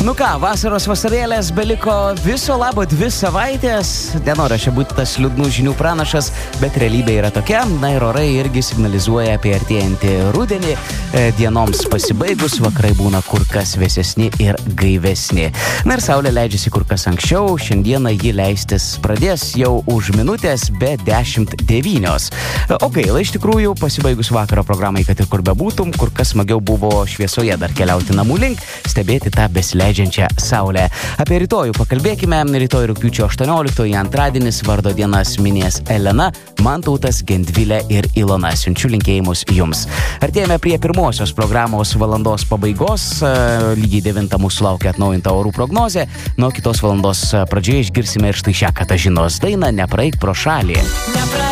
Nu ką, vasaros vasarėlės beliko viso labo 2 savaitės. Nenoriu čia būti tas liūdnų žinių pranašas, bet realybė yra tokia. Na ir orai irgi signalizuoja apie artėjantį rudenį. Dienoms pasibaigus, vakarai būna kur kas vėsesni ir gaivesni. Na ir saulė leidžiasi kur kas anksčiau. Šiandieną ji leistis pradės jau už minutės be 10:09. O gaila, iš tikrųjų, pasibaigus vakaro programai, kad ir kur bebūtum, kur kas smagiau buvo šviesoje dar keliauti namų link, stebėti tą besileidžiančią saulę. Apie rytojų pakalbėkime. Rytoj rugpjūčio 18, antradienis, vardo dienas minės Elena, Mantautas, Gendvilė ir Ilona. Siunčiu linkėjimus jums. Artėjame prie pirmosios programos valandos pabaigos. Lygiai 9 mūsų laukia atnaujinta orų prognozė. Nuo kitos valandos pradžioje išgirsime ir štai šią Katažinos dainą Nepraeik pro šalį.